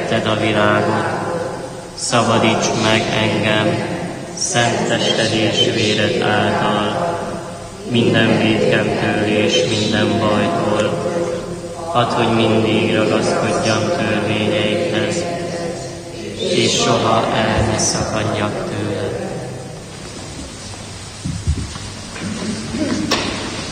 szeretted a világot, szabadíts meg engem, szent tested és véred által, minden vétkemtől és minden bajtól. Add, hogy mindig ragaszkodjam törvényeidhez, és soha el ne szakadjak tőle.